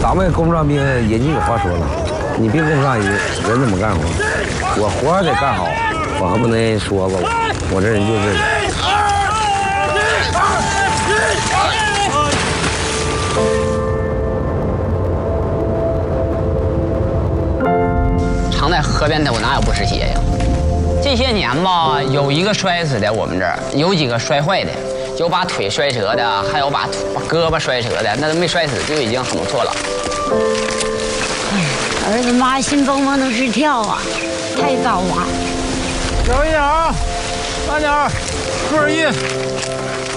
咱们工商兵人家有话说了，你别工商人怎么干活？我活儿得干好，我还不能说吧，我这人就这个。 常在河边走，哪有不湿鞋呀？这些年吧，有一个摔死的，我们这儿有几个摔坏的，有把腿摔折的，还有把胳膊摔折的，那都没摔死就已经很不错了。 儿子妈心蹦蹦的直跳啊，太高了。 小心点啊，慢点，41。